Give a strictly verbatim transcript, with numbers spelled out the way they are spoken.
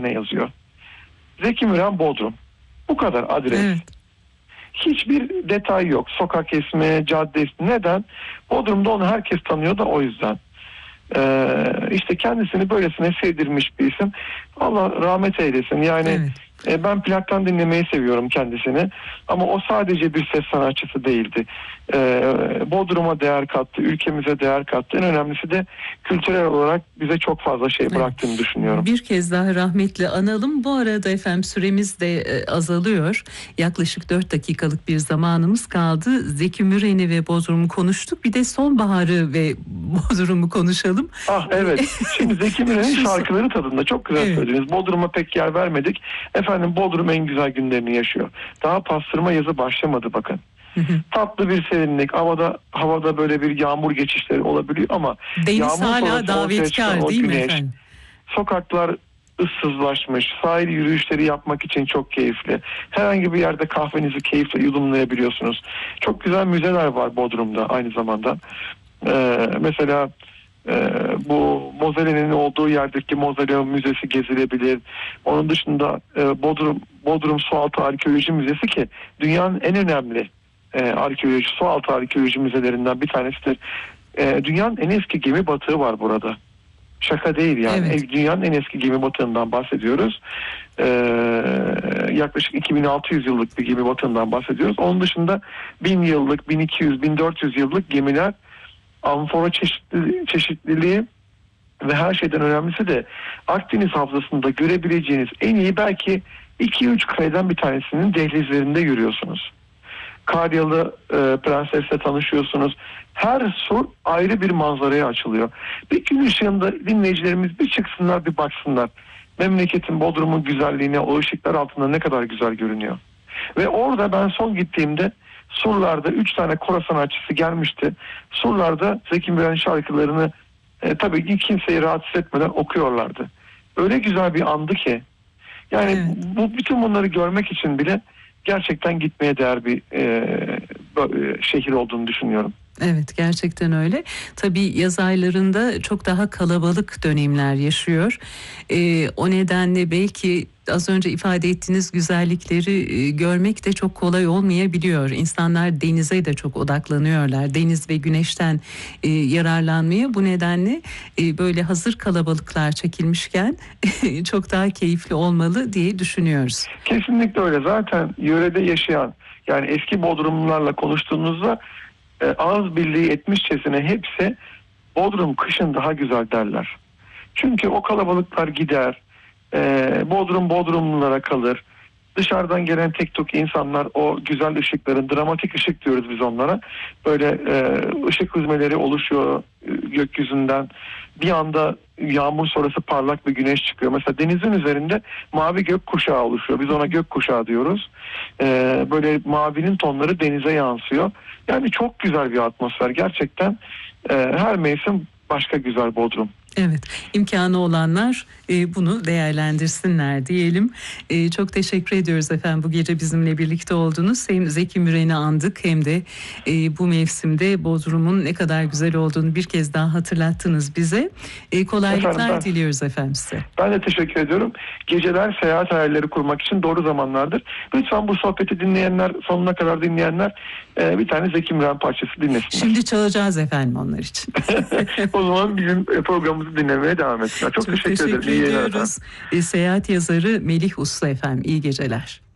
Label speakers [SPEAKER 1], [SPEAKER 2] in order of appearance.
[SPEAKER 1] tane yazıyor. Zeki Müren Bodrum. Bu kadar adres.
[SPEAKER 2] Evet.
[SPEAKER 1] Hiçbir detay yok. Sokak ismi, cadde ismi. Neden? Bodrum'da onu herkes tanıyor da o yüzden. Ee, işte kendisini böylesine sevdirmiş bir isim. Allah rahmet eylesin. Yani
[SPEAKER 2] Evet.
[SPEAKER 1] e, ben plaktan dinlemeyi seviyorum kendisini. Ama o sadece bir ses sanatçısı değildi. Ee, Bodrum'a değer kattı, ülkemize değer kattı. En önemlisi de kültürel olarak bize çok fazla şey bıraktığını evet. düşünüyorum.
[SPEAKER 2] Bir kez daha rahmetle analım. Bu arada efendim süremiz de e, azalıyor. Yaklaşık dört dakikalık bir zamanımız kaldı. Zeki Müren'i ve Bodrum'u konuştuk. Bir de sonbaharı ve Bodrum'u konuşalım.
[SPEAKER 1] Ah evet. Şimdi Zeki Müren'in şarkıları tadında. Çok güzel evet. söylediniz. Bodrum'a pek yer vermedik. Efendim Bodrum en güzel günlerini yaşıyor. Daha pastırma yazı başlamadı bakın. Hı hı. Tatlı bir serinlik, havada havada böyle bir yağmur geçişleri olabiliyor ama
[SPEAKER 2] deniz
[SPEAKER 1] yağmur
[SPEAKER 2] hala davetkar değil mi efendim?
[SPEAKER 1] Sokaklar ıssızlaşmış, sahil yürüyüşleri yapmak için çok keyifli. Herhangi bir yerde kahvenizi keyifle yudumlayabiliyorsunuz. Çok güzel müzeler var Bodrum'da aynı zamanda. Ee, mesela e, bu Mozelle'nin olduğu yerdeki Mozalle Müzesi gezilebilir. Onun dışında e, Bodrum Bodrum Sualtı Arkeoloji Müzesi ki dünyanın en önemli e, arkeoloji, sualtı arkeoloji müzelerinden bir tanesidir. E, dünyanın en eski gemi batığı var burada. Şaka değil yani. Evet. Dünyanın en eski gemi batığından bahsediyoruz. Ee, yaklaşık iki bin altı yüz yıllık bir gemi batığından bahsediyoruz. Onun dışında bin yıllık, bin iki yüz, bin dört yüz yıllık gemiler, amfora çeşitli, çeşitliliği ve her şeyden önemlisi de Akdeniz Havzası'nda görebileceğiniz en iyi belki iki üç kaleden bir tanesinin dehlizlerinde yürüyorsunuz. Karyalı e, Prenses'le tanışıyorsunuz. Her sur ayrı bir manzaraya açılıyor. Bir gün ışığında dinleyicilerimiz bir çıksınlar bir baksınlar. Memleketin Bodrum'un güzelliğine, o ışıklar altında ne kadar güzel görünüyor. Ve orada ben son gittiğimde surlarda üç tane koro sanatçısı gelmişti. Surlarda Zeki Müren şarkılarını e, tabii ki kimseyi rahatsız etmeden okuyorlardı. Öyle güzel bir andı ki. Yani evet. bu bütün bunları görmek için bile gerçekten gitmeye değer bir e, şehir olduğunu düşünüyorum.
[SPEAKER 2] Evet, gerçekten öyle. Tabii yaz aylarında çok daha kalabalık dönemler yaşıyor. Ee, o nedenle belki az önce ifade ettiğiniz güzellikleri e, görmek de çok kolay olmayabiliyor. İnsanlar denize de çok odaklanıyorlar. Deniz ve güneşten e, yararlanmaya. Bu nedenle e, böyle hazır kalabalıklar çekilmişken çok daha keyifli olmalı diye düşünüyoruz.
[SPEAKER 1] Kesinlikle öyle. Zaten yörede yaşayan, yani eski Bodrumlularla konuştuğunuzda e, ağız birliği etmişçesine hepsi Bodrum kışın daha güzel derler. Çünkü o kalabalıklar gider. Ee, Bodrum Bodrumlulara kalır. Dışarıdan gelen tek tek insanlar o güzel ışıkların, dramatik ışık diyoruz biz onlara. Böyle e, ışık hüzmeleri oluşuyor e, gökyüzünden. Bir anda yağmur sonrası parlak bir güneş çıkıyor. Mesela denizin üzerinde mavi gökkuşağı oluşuyor. Biz ona gökkuşağı diyoruz. Ee, böyle mavinin tonları denize yansıyor. Yani çok güzel bir atmosfer. Gerçekten e, her mevsim başka güzel Bodrum.
[SPEAKER 2] Evet, imkanı olanlar e, bunu değerlendirsinler diyelim. E, çok teşekkür ediyoruz efendim bu gece bizimle birlikte oldunuz. Hem Zeki Müren'i andık hem de e, bu mevsimde Bodrum'un ne kadar güzel olduğunu bir kez daha hatırlattınız bize. E, kolaylıklar efendim, ben, diliyoruz efendim size.
[SPEAKER 1] Ben de teşekkür ediyorum. Geceler seyahat hayalleri kurmak için doğru zamanlardır. Lütfen bu sohbeti dinleyenler, sonuna kadar dinleyenler e, bir tane Zeki Müren parçası dinlesinler.
[SPEAKER 2] Şimdi çalacağız efendim onlar için.
[SPEAKER 1] O zaman bir gün programımızı dinlemeye devam etsinler. Çok, Çok teşekkür, teşekkür ederim.
[SPEAKER 2] ediyoruz. E, seyahat yazarı Melih Uslu efendim. İyi geceler.